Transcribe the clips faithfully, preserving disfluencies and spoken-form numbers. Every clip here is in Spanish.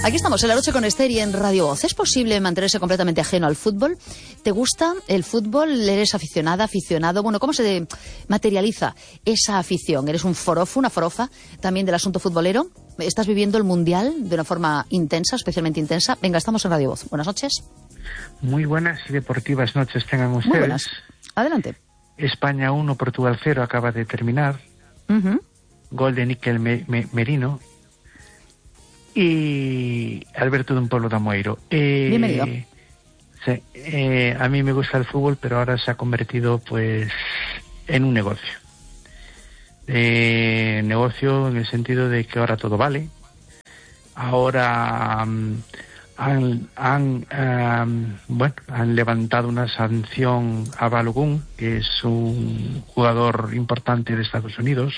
Aquí estamos en La Noche con Esther y en Radio Voz. ¿Es posible mantenerse completamente ajeno al fútbol? ¿Te gusta el fútbol? ¿Eres aficionada, aficionado? Bueno, ¿cómo se materializa esa afición? ¿Eres un forofo, una forofa también del asunto futbolero? ¿Estás viviendo el Mundial de una forma intensa, especialmente intensa? Venga, estamos en Radio Voz. Buenas noches. Muy buenas y deportivas noches tengan ustedes. Muy buenas. Adelante. España uno, Portugal cero, acaba de terminar. Uh-huh. Gol de Níquel Me- Me- Merino. Y Alberto de un Pueblo de Amoeiro. Eh, Bienvenido. Sí, eh, a mí me gusta el fútbol, pero ahora se ha convertido pues en un negocio. Eh, negocio en el sentido de que ahora todo vale. Ahora um, han, han, um, bueno, han levantado una sanción a Balogun, que es un jugador importante de Estados Unidos,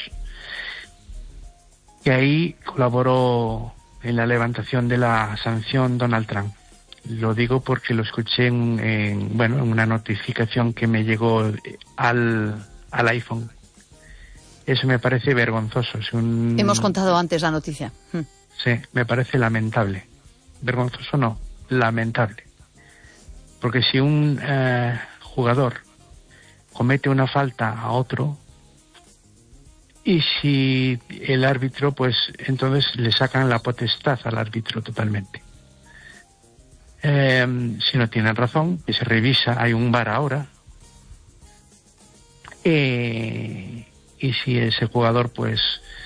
que ahí colaboró en la levantación de la sanción Donald Trump. Lo digo porque lo escuché en, en bueno, en una notificación que me llegó al, al iPhone. Eso me parece vergonzoso. Es un... Hemos contado antes la noticia. Sí, me parece lamentable. Vergonzoso no, lamentable. Porque si un eh, jugador comete una falta a otro, y si el árbitro, pues entonces le sacan la potestad al árbitro totalmente. Eh, si no tienen razón, que se revisa, hay un V A R ahora. Eh, y si ese jugador, pues,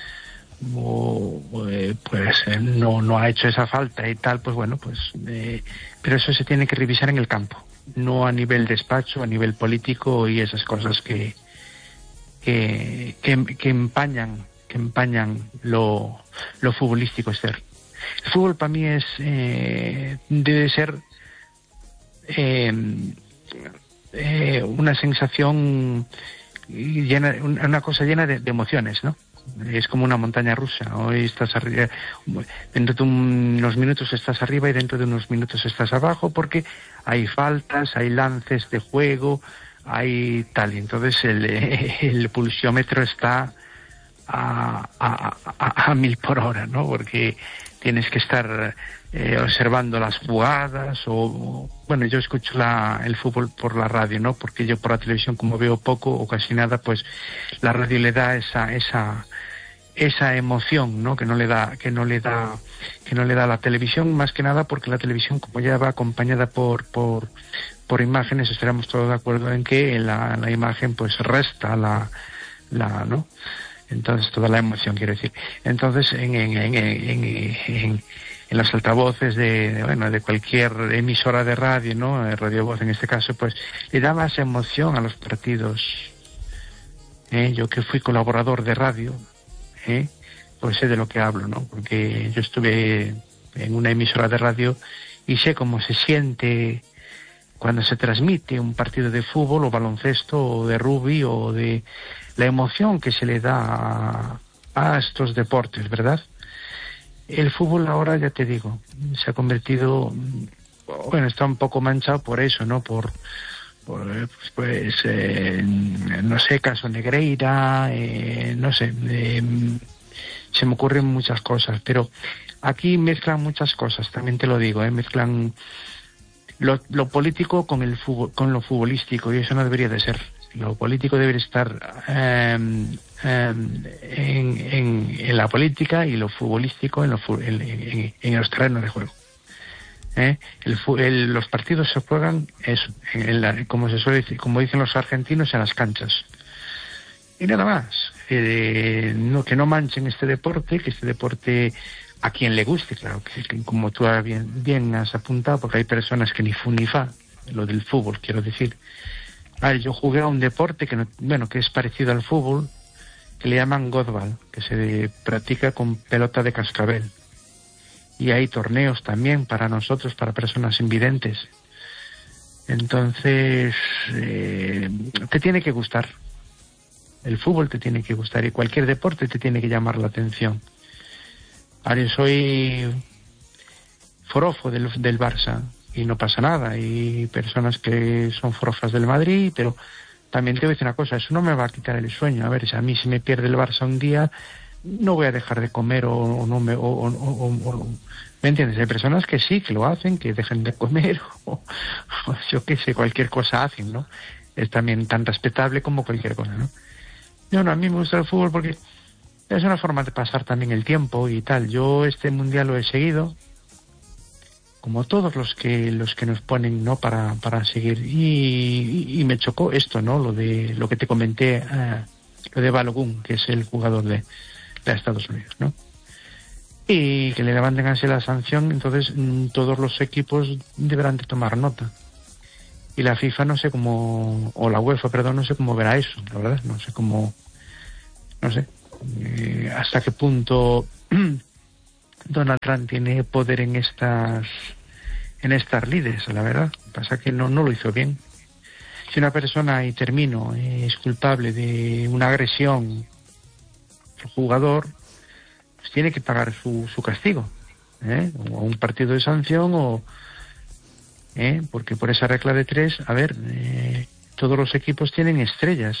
o, pues eh, no, no ha hecho esa falta y tal, pues bueno, pues... Eh, pero eso se tiene que revisar en el campo, no a nivel despacho, a nivel político y esas cosas que... Que, que, que empañan que empañan lo, lo futbolístico, Esther. El fútbol para mí es eh, debe ser eh, eh, una sensación llena, una cosa llena de, de emociones, ¿no? Es como una montaña rusa. Hoy estás arriba, dentro de unos minutos estás arriba y dentro de unos minutos estás abajo, porque hay faltas, hay lances de juego, hay tal, y entonces el, el pulsiómetro está a, a, a, a mil por hora, ¿no? Porque tienes que estar eh, observando las jugadas o, bueno, yo escucho la, el fútbol por la radio, ¿no? Porque yo por la televisión, como veo poco o casi nada, pues la radio le da esa esa esa emoción, ¿no? Que no le da que no le da que no le da la televisión, más que nada porque la televisión, como ya va acompañada por por por imágenes, estaremos todos de acuerdo en que la, la imagen pues resta la, la, ¿no? Entonces toda la emoción, quiero decir. Entonces en, en, en, en, en, en los altavoces de, de, bueno, de cualquier emisora de radio, ¿no? Radio Voz en este caso, pues le da más emoción a los partidos. ¿Eh? Yo que fui colaborador de radio, ¿eh? Pues sé de lo que hablo, ¿no? Porque yo estuve en una emisora de radio y sé cómo se siente cuando se transmite un partido de fútbol o baloncesto o de rugby, o de la emoción que se le da a, a estos deportes, ¿verdad? El fútbol ahora, ya te digo, se ha convertido, bueno, está un poco manchado por eso, ¿no? Por, por pues, pues eh, no sé, caso Negreira, eh, no sé, eh, se me ocurren muchas cosas, pero aquí mezclan muchas cosas, también te lo digo, ¿eh? Mezclan Lo, lo político con el fútbol, con lo futbolístico, y eso no debería de ser. Lo político debe estar eh, eh, en, en, en la política, y lo futbolístico en, lo, en, en, en los terrenos de juego. ¿Eh? El, el, los partidos se juegan eso, en la, como se suele decir, como dicen los argentinos, en las canchas. Y nada más. Eh, no, que no manchen este deporte, que este deporte a quien le guste, claro, que, que como tú bien, bien has apuntado, porque hay personas que ni fu ni fa, lo del fútbol, quiero decir. A ver, yo jugué a un deporte que, no, bueno, que es parecido al fútbol, que le llaman godball, que se practica con pelota de cascabel. Y hay torneos también para nosotros, para personas invidentes. Entonces, eh, te tiene que gustar. El fútbol te tiene que gustar, y cualquier deporte te tiene que llamar la atención. Ahora, yo soy forofo del, del Barça y no pasa nada. Hay personas que son forofas del Madrid, pero también te voy a decir una cosa, eso no me va a quitar el sueño. A ver, si a mí se me pierde el Barça un día, no voy a dejar de comer o, o no me... O, o, o, o, ¿me entiendes? Hay personas que sí, que lo hacen, que dejen de comer o, o yo qué sé, cualquier cosa hacen, ¿no? Es también tan respetable como cualquier cosa, ¿no? No, no, a mí me gusta el fútbol porque es una forma de pasar también el tiempo y tal. Yo este mundial lo he seguido, como todos los que los que nos ponen, ¿no? Para para seguir y, y, y me chocó esto, ¿no? Lo de lo que te comenté, uh, lo de Balogun, que es el jugador de, de Estados Unidos, ¿no? Y que le levanten así la sanción, entonces mmm, todos los equipos deberán de tomar nota. Y la FIFA no sé cómo, o la UEFA, perdón, no sé cómo verá eso, la verdad, no sé cómo, no sé, eh, hasta qué punto Donald Trump tiene poder en estas, en estas lides, la verdad. Pasa que no, no lo hizo bien. Si una persona, y termino, eh, es culpable de una agresión al jugador, pues tiene que pagar su, su castigo, ¿eh? O un partido de sanción o... ¿Eh? Porque por esa regla de tres, a ver, eh, todos los equipos tienen estrellas.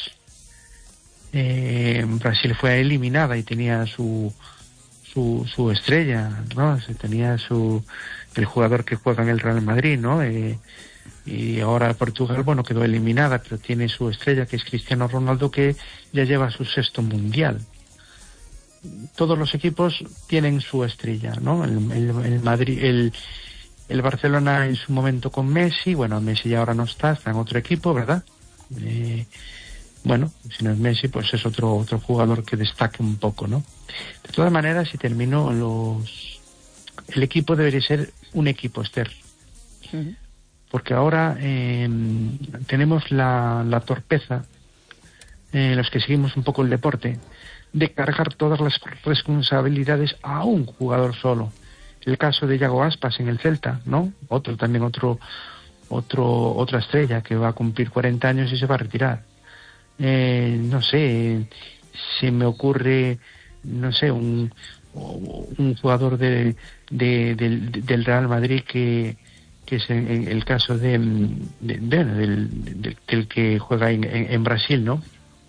Eh, Brasil fue eliminada y tenía su su, su estrella, ¿no? Se tenía su el jugador que juega en el Real Madrid, ¿no? Eh, y ahora Portugal, bueno, quedó eliminada, pero tiene su estrella, que es Cristiano Ronaldo, que ya lleva su sexto mundial. Todos los equipos tienen su estrella, ¿no? El, el, el Madrid, el El Barcelona en su momento con Messi, bueno, Messi ya ahora no está, está en otro equipo, ¿verdad? Eh, bueno, si no es Messi, pues es otro otro jugador que destaque un poco, ¿no? De todas maneras, si termino, los el equipo debería ser un equipo, Esther. Uh-huh. Porque ahora eh, tenemos la, la torpeza, eh, los que seguimos un poco el deporte, de cargar todas las responsabilidades a un jugador solo. El caso de Yago Aspas en el Celta, ¿no? Otro también, otro, otro, otra estrella que va a cumplir cuarenta años y se va a retirar. Eh, no sé, se me ocurre, no sé, un, un jugador de, de, de, del Real Madrid que, que es el, el caso de, de, de del, del, del que juega en, en, en Brasil, ¿no?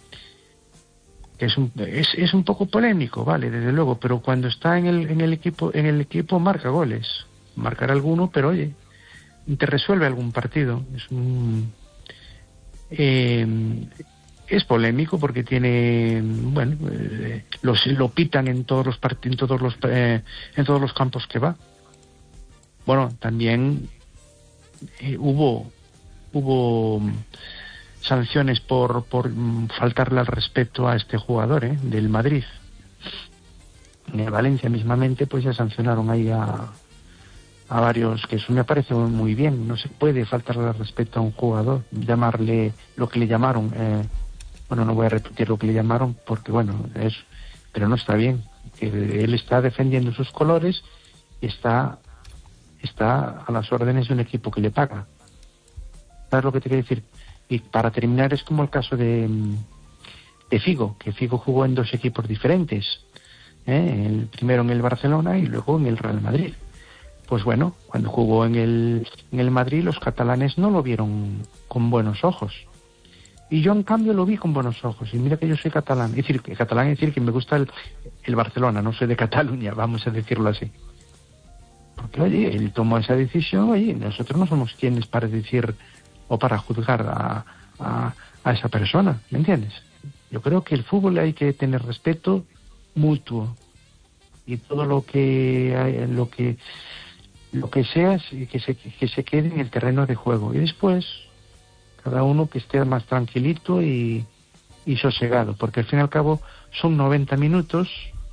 Es un, es, es un poco polémico, vale, desde luego, pero cuando está en el, en el equipo, en el equipo marca goles, marcará alguno, pero oye, te resuelve algún partido. Es un, eh, es polémico porque tiene, bueno, eh, los, lo pitan en todos los part- en todos los eh, en todos los campos que va. Bueno, también eh, hubo hubo sanciones por, por faltarle al respeto a este jugador, ¿eh? Del Madrid. En el Valencia mismamente pues ya sancionaron ahí a, a varios, que eso me parece muy bien. No se puede faltarle al respeto a un jugador, llamarle lo que le llamaron, eh, bueno, no voy a repetir lo que le llamaron porque bueno, es, pero no está bien, que él está defendiendo sus colores y está, está a las órdenes de un equipo que le paga. ¿Sabes lo que te quiero decir? Y para terminar, es como el caso de, de Figo, que Figo jugó en dos equipos diferentes, ¿eh? El primero en el Barcelona y luego en el Real Madrid. Pues bueno, cuando jugó en el, en el Madrid, los catalanes no lo vieron con buenos ojos. Y yo, en cambio, lo vi con buenos ojos. Y mira que yo soy catalán. Es decir, que catalán es decir que me gusta el, el Barcelona, no soy de Cataluña, vamos a decirlo así. Porque, oye, él tomó esa decisión, oye, nosotros no somos quienes para decir o para juzgar a, a, a esa persona, ¿me entiendes? Yo creo que el fútbol hay que tener respeto mutuo y todo lo que hay, lo que lo que sea que se que se quede en el terreno de juego y después cada uno que esté más tranquilito y, y sosegado, porque al fin y al cabo son noventa minutos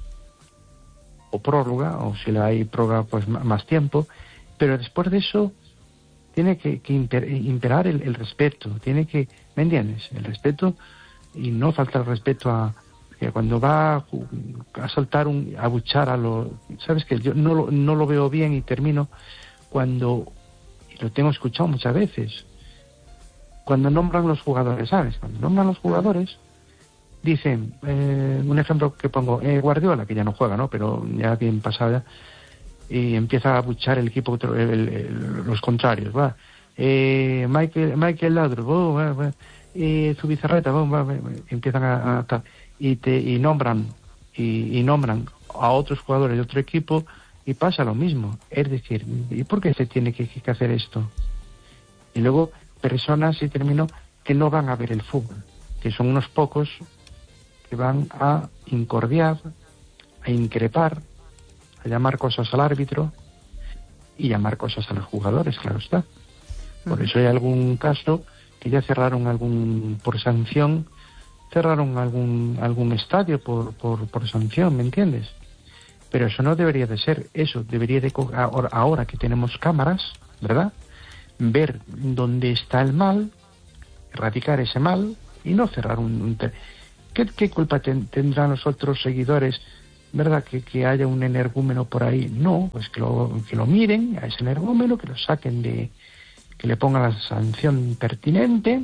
o prórroga, o si la hay prórroga pues más tiempo, pero después de eso tiene que, que imper, imperar el, el respeto, tiene que, ¿me entiendes? El respeto y no faltar respeto a que cuando va a, a saltar un, a buchar a lo, sabes que yo no lo, no lo veo bien y termino cuando, y lo tengo escuchado muchas veces, cuando nombran los jugadores, ¿sabes? Cuando nombran los jugadores dicen, eh, un ejemplo que pongo, eh, Guardiola, que ya no juega, ¿no? Pero ya bien pasado ya, y empieza a buchar el equipo, el, el, el, los contrarios, va. Eh, Michael, Michael Laudrup, oh, va, va. Eh, Zubizarreta, oh, va, va, va. Empiezan a, a tal, y te y nombran y, y nombran a otros jugadores de otro equipo y pasa lo mismo. Es decir, ¿y por qué se tiene que, que hacer esto? Y luego personas, y termino, que no van a ver el fútbol, que son unos pocos que van a incordiar, a increpar, a llamar cosas al árbitro y llamar cosas a los jugadores, claro está. Por eso hay algún caso que ya cerraron algún, por sanción, cerraron algún algún estadio por, por, por sanción, ¿me entiendes? Pero eso no debería de ser, eso debería de, ahora, ahora que tenemos cámaras, ¿verdad?, ver dónde está el mal, erradicar ese mal y no cerrar un... un te- ¿Qué, ¿Qué culpa ten, tendrán los otros seguidores, verdad, que, que haya un energúmeno por ahí? No, pues que lo, que lo miren a ese energúmeno, que lo saquen de... que le pongan la sanción pertinente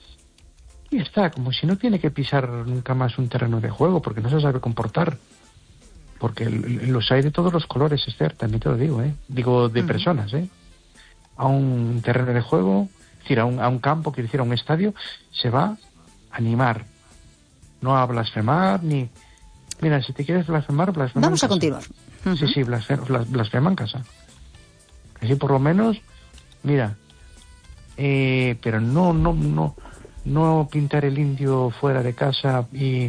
y está, como si no tiene que pisar nunca más un terreno de juego, porque no se sabe comportar. Porque los hay de todos los colores, Esther, también te lo digo, ¿eh? Digo, de uh-huh. personas, ¿eh? A un terreno de juego, es decir, a un, a un campo, quiero decir, a un estadio, se va a animar, no a blasfemar, ni... Mira, si te quieres blasfemar, blasfema Vamos en a casa. continuar. Uh-huh. Sí, sí, blasfema, blasfema en casa. Así por lo menos, mira, eh, pero no, no, no, no pintar el indio fuera de casa y,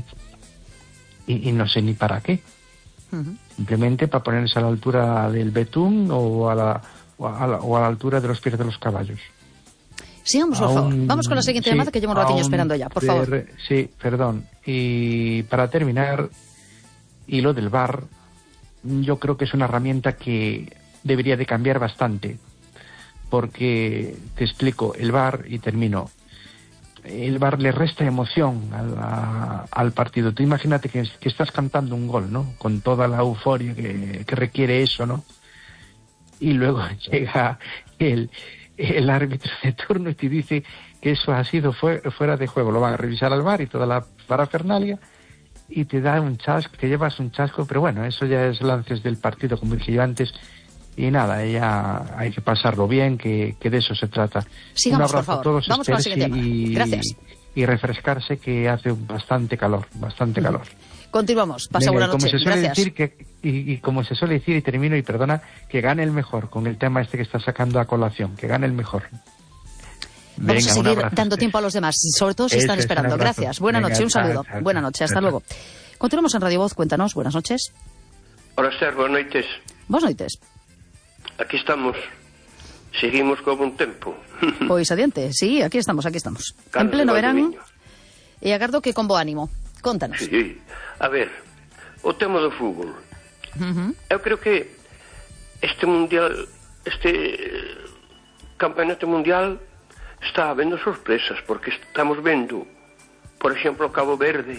y, y no sé ni para qué. Uh-huh. Simplemente para ponerse a la altura del betún o a la, o a la, o a la altura de los pies de los caballos. Sigamos, por favor. Un, Vamos con la siguiente sí, llamada, que llevo un ratillo esperando ya, por favor. Ter, sí, perdón. Y para terminar, y lo del V A R, yo creo que es una herramienta que debería de cambiar bastante. Porque, te explico, el V A R, y termino, el V A R le resta emoción al, a, al partido. Tú imagínate que, que estás cantando un gol, ¿no?, con toda la euforia que, que requiere eso, ¿no? Y luego llega el, el árbitro de turno y te dice que eso ha sido fuera de juego. Lo van a revisar al V A R y toda la parafernalia y te da un chasco, te llevas un chasco, pero bueno, eso ya es lances del partido, como dije yo antes. Y nada, ya hay que pasarlo bien, que, que de eso se trata. Sigamos, un abrazo por favor. a todos. Vamos con la siguiente y, Gracias. Y refrescarse, que hace bastante calor, bastante uh-huh. calor. Continuamos. Pasa Venga, buena noche. Como se suele Gracias. decir que, y, y como se suele decir, y termino, y perdona, que gane el mejor con el tema este que está sacando a colación, que gane el mejor. Venga, Vamos a seguir dando tiempo a los demás, sobre todo si Eso están es, esperando. Gracias. Buena Venga, noche, un saludo. chao, chao, Buena noche, hasta chao, luego. Continuamos en Radio Voz, cuéntanos. Buenas noches. Hola, Esther, buenas noites. Buenas noites. Aquí estamos. Seguimos con un tempo. Pois adiante, sí, aquí estamos, aquí estamos. Carlos, en pleno verán, Valdoviño. e agardo que con bo ánimo. Contanos. Sí, a ver, o tema do fútbol. Uh-huh. Eu creo que este mundial, este eh, campeonato mundial está habendo sorpresas, porque estamos vendo, por exemplo, Cabo Verde,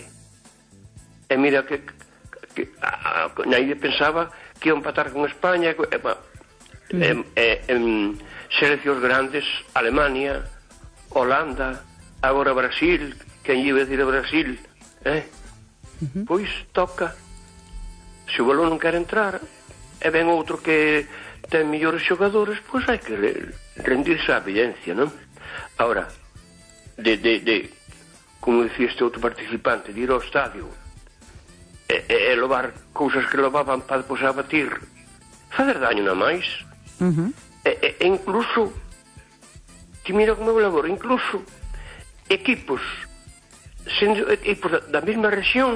e mira que, que a, a, nadie pensaba que iba a empatar con España, e, uh-huh. en, en seleccións grandes, Alemania, Holanda, agora Brasil, quen iba a decir a Brasil, eh? Uh-huh. Pois toca, se o balón non quer entrar e ven outro que ten mellores xogadores, pois hai que rendirse á evidencia, non? Ahora, de, de, de como dicía este outro participante, de ir ao estadio e, e, e levar cousas que levaban para depois abatir, fazer daño na máis. Uh-huh. E, e, e incluso, que mira como eu laboro, incluso equipos sendo equipos da, da mesma rexión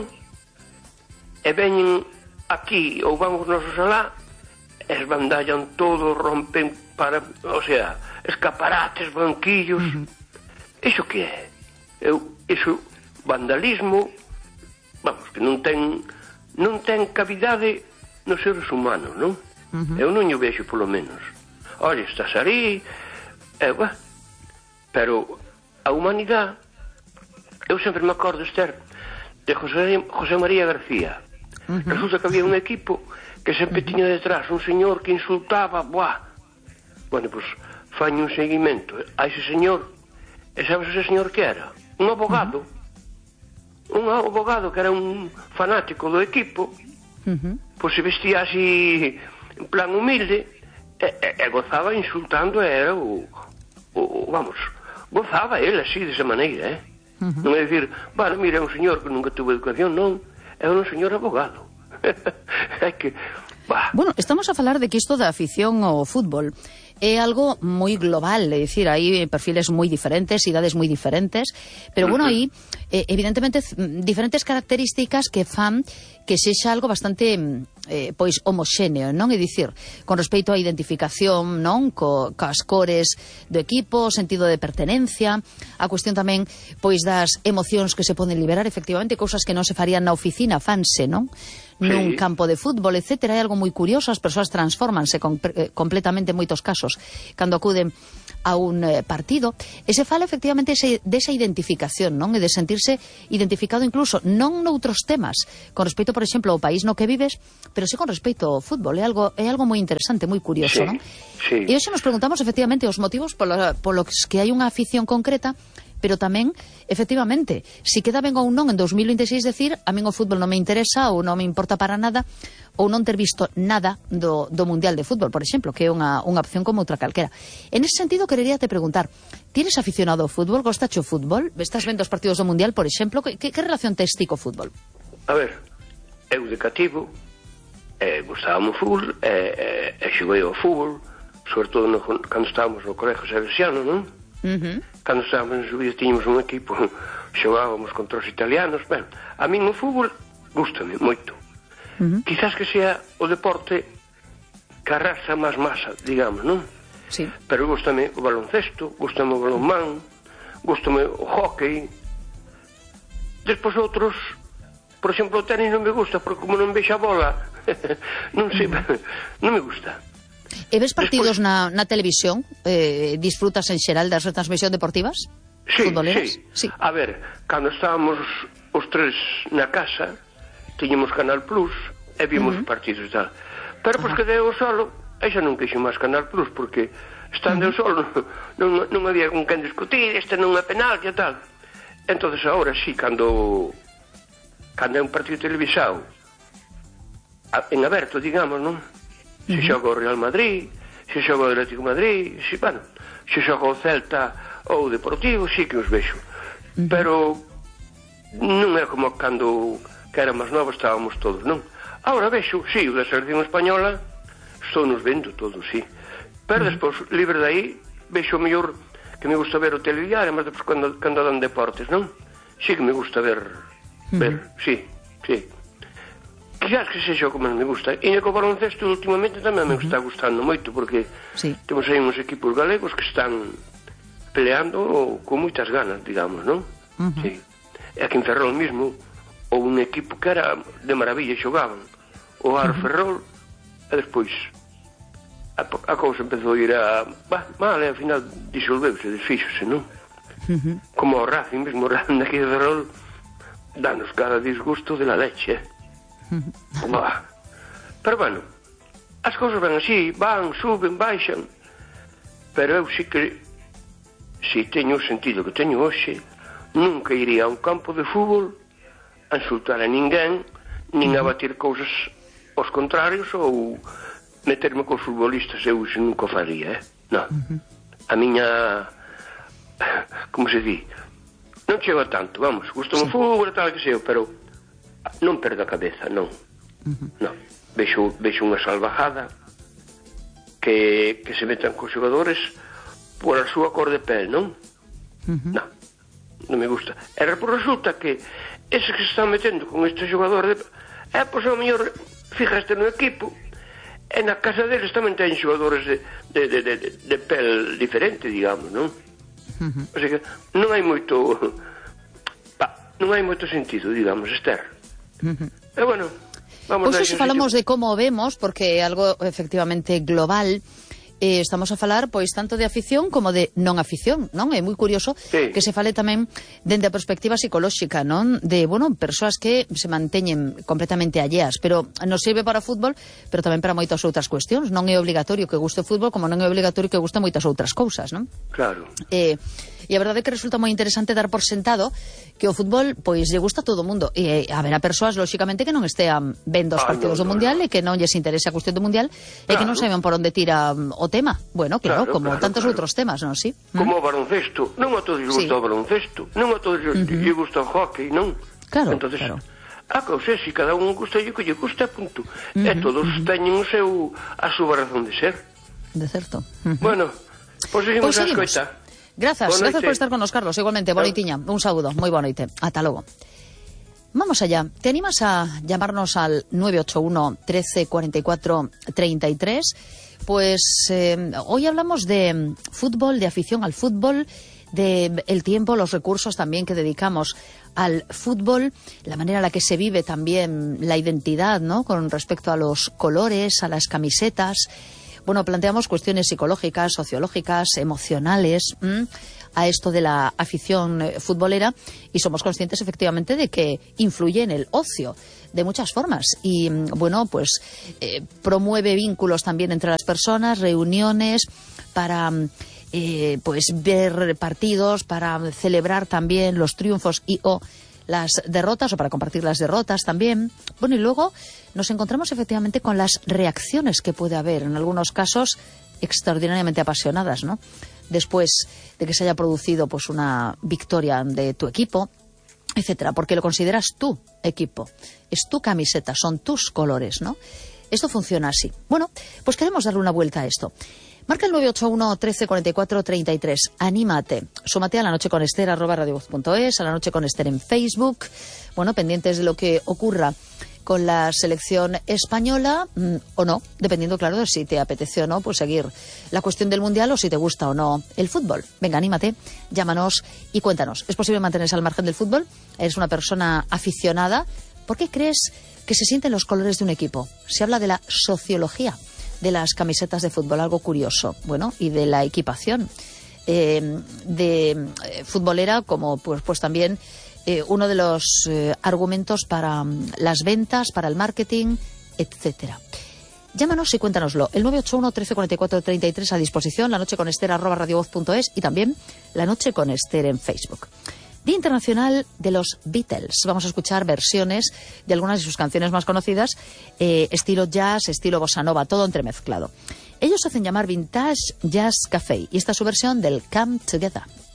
e veñen aquí ou van os nosos alá, esbandallan todo, rompen para, o sea, escaparates, banquillos. Uh-huh. Iso que é? Eu, iso, vandalismo, vamos, que non ten non ten cavidade nos seres humanos, non? Uh-huh. Eu non o vexo, polo menos. Olha, estás ali, eh, bah, pero a humanidade, eu sempre me acordo, Esther, de José, José María García. Uh-huh. Resulta que había un equipo que sempre uh-huh. tiña detrás un señor que insultaba, buah. Bueno, pois, pues, faño un seguimento a ese señor, e sabes ese señor que era? Un abogado. Uh-huh. Un abogado que era un fanático do equipo, uh-huh. pois se vestía así en plan humilde, e, e, e gozaba insultando, era o, o, vamos, gozaba ele así, desa maneira, eh? Uh-huh. Non é dicir, vale, mira, é un señor que nunca tuvo educación, non, é un señor abogado. É que... Bah. Bueno, estamos a falar de que isto da afición ao fútbol é algo moi global, é dicir, hai perfiles moi diferentes, idades moi diferentes, pero bueno, hai eh, evidentemente diferentes características que fan que sexa algo bastante eh, pois homoxéneo, non? É dicir, con respecto á identificación, non? Co, cas cores do equipo, o sentido de pertenencia, a cuestión tamén pois das emocións que se poden liberar, efectivamente, cousas que non se farían na oficina, fanse, non? Nun sí. campo de fútbol, etcétera. É algo moi curioso, as persoas transfórmanse con, eh, completamente en moitos casos cando acuden a un eh, partido, e se fala efectivamente ese, desa identificación, non? E de sentirse identificado incluso non noutros temas, con respecto, por exemplo, ao país no que vives, pero sí con respecto ao fútbol. É algo, é algo moi interesante, moi curioso, sí, non? Sí. E hoxe nos preguntamos efectivamente os motivos polo, polos que hai unha afición concreta, pero tamén, efectivamente, si queda ben ou non en dos mil veintiséis decir, a min o fútbol non me interesa ou non me importa para nada, ou non ter visto nada do, do Mundial de Fútbol, por exemplo, que é unha, unha opción como outra calquera. En ese sentido, querería te preguntar, tienes aficionado ao fútbol? Gostache o fútbol? Estás vendo os partidos do Mundial, por exemplo? Que, que relación tes ti co fútbol? A ver, eu de cativo, eh, gustábamos o fútbol, eh, eh, xoguei ao fútbol, sobre todo no, cando estábamos no colegio salesiano, non? Uh-huh. Cando estábamos en Subida tiñamos un equipo, xogábamos contra os italianos. Ben, a min o fútbol gústame moito. Uh-huh. Quizás que sea o deporte que arrasa máis masa, digamos, non? Sí. Pero gústame o baloncesto, gústame o balonmán, gústame o hockey. Despois outros, por exemplo, o tenis non me gusta, porque como non vexo a bola, non sei, uh-huh. non me gusta. E ves partidos Después, na, na televisión? Eh, disfrutas en xeral das retransmisións deportivas? Sí, futboleras? Sí. A ver, cando estábamos os tres na casa, tiñamos Canal Plus e vimos uh-huh. partidos e tal. Pero pois uh-huh. que deu solo, e xa non quixo máis Canal Plus, porque estando uh-huh. solo non, non había con quen discutir, este non é penal e tal. Entonces agora sí, cando cando é un partido televisado en aberto, digamos, non? Se xoga o Real Madrid, se xoga o Atlético Madrid, se, bueno, se xoga o Celta ou o Deportivo, sí que os vexo. Uh-huh. Pero non é como cando que era máis novo estábamos todos, non? Agora vexo, sí, o da selección española estou nos vendo todos, sí. Pero uh-huh. despois, libre de aí, vexo o mellor que me gusta ver o telediario, mas despois cando, cando dan deportes, non? Sí que me gusta ver, uh-huh. ver, sí, sí. Quizás que sexa o que máis me gusta. E co baloncesto últimamente tamén me está gustando moito, porque sí. temos aí uns equipos galegos que están peleando con moitas ganas, digamos, non? Uh-huh. Sí. E aquí en Ferrol mismo, ou un equipo que era de maravilla, xogaban o Ar uh-huh. Ferrol, e despois a, a cousa empezou a ir a bah, mal, e ao final disolveuse, desfíxose, non? Uh-huh. Como o Racing mismo, o Racing daqui de Ferrol danos cada disgusto de la leche, eh? Bah. Pero bueno, as cousas van así, van, suben, baixan, pero eu sí que si teño o sentido que teño hoxe, nunca iría a un campo de fútbol a insultar a ninguén, nin a batir cousas aos contrarios ou meterme cos futbolistas. Eu iso nunca faría, eh? Non. A miña, como se di, non chego a tanto, vamos, gusto-me o fútbol e tal que sei, pero non perdo a cabeza, non. Uh-huh. Non. Vexo, vexo unha salvajada que, que se metan cos xogadores por a súa cor de pel, non? Uh-huh. Non. Non me gusta. E por resulta que ese que se están metendo con este xogador de... É, pois, ao mellor, fijaste no equipo, e na casa deles tamén ten xogadores de, de, de, de, de pel diferente, digamos, non? Uh-huh. O sea que non hai moito... Pa, non hai moito sentido, digamos, Esther. Uh-huh. E bueno, vamos pois hoxe falamos de como o vemos, porque é algo efectivamente global. Eh, estamos a falar pois tanto de afición como de non afición, non? É moi curioso sí. que se fale tamén dende a perspectiva psicolóxica, non? De, bueno, persoas que se manteñen completamente alleas, pero non sirve para o fútbol, pero tamén para moitas outras cuestións. Non é obligatorio que guste o fútbol, como non é obligatorio que guste moitas outras cousas, non? Claro. Eh, e a verdade é que resulta moi interesante dar por sentado que o fútbol, pois, lle gusta a todo o mundo. E haberá persoas, lóxicamente, que non estean vendo os ah, partidos no, no, do Mundial no. e que non lles interese a cuestión do Mundial claro. e que non saiban por onde tira o tema. Bueno, claro, claro como claro, tantos claro. outros temas, non? Sí? Como o baloncesto. Non a todos lle gusta sí. o baloncesto. Non a todos lle uh-huh. gusta o hockey, non? Claro, entonces, claro. Ah, que sei, se cada un gusta o que lle gusta, punto. Uh -huh, e todos uh -huh. teñen o seu, a súa razón de ser. De certo. Uh -huh. Bueno, pois seguimos pues a escoita. Grazas, grazas por estar con nos, Carlos. Igualmente, bonitiña. Un saludo, moi boa noite. Ata logo. Vamos allá. ¿Te animas a llamarnos al nueve ocho uno, trece, cuarenta y cuatro, treinta y tres? Pues eh, hoy hablamos de fútbol, de afición al fútbol, de el tiempo, los recursos también que dedicamos al fútbol, la manera en la que se vive también la identidad, ¿no?, con respecto a los colores, a las camisetas. Bueno, planteamos cuestiones psicológicas, sociológicas, emocionales, ¿m? a esto de la afición futbolera, y somos conscientes efectivamente de que influye en el ocio de muchas formas y, bueno, pues eh, promueve vínculos también entre las personas, reuniones para eh, pues ver partidos, para celebrar también los triunfos y o las derrotas, o para compartir las derrotas también. Bueno, y luego nos encontramos efectivamente con las reacciones que puede haber, en algunos casos extraordinariamente apasionadas, ¿no?, después de que se haya producido pues una victoria de tu equipo, etcétera, porque lo consideras tu equipo, es tu camiseta, son tus colores, ¿no? Esto funciona así. Bueno, pues queremos darle una vuelta a esto. Marca el nueve ocho uno, trece, cuarenta y cuatro, treinta y tres. Anímate. Súmate a La Noche con Ester, arroba radiovoz punto es, a La Noche con Ester en Facebook. Bueno, pendientes de lo que ocurra con la selección española, mmm, o no, dependiendo, claro, de si te apetece o no, pues seguir la cuestión del Mundial, o si te gusta o no el fútbol. Venga, anímate, llámanos y cuéntanos. ¿Es posible mantenerse al margen del fútbol? ¿Eres una persona aficionada? ¿Por qué crees que se sienten los colores de un equipo? Se habla de la sociología de las camisetas de fútbol, algo curioso, bueno, y de la equipación eh, de eh, futbolera, como pues, pues también eh, uno de los eh, argumentos para um, las ventas, para el marketing, etcétera. Llámanos y cuéntanoslo. El nueve ocho uno, trece, cuarenta y cuatro, treinta y tres a disposición, La Noche con Ester, arroba radiovoz punto es, y también La Noche con Ester en Facebook. Día Internacional de los Beatles. Vamos a escuchar versiones de algunas de sus canciones más conocidas, eh, estilo jazz, estilo bossa nova, todo entremezclado. Ellos se hacen llamar Vintage Jazz Café, y esta es su versión del Come Together.